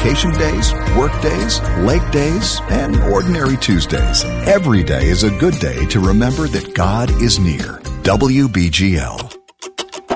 vacation days, work days, lake days, and ordinary Tuesdays. Every day is a good day to remember that God is near. WBGL.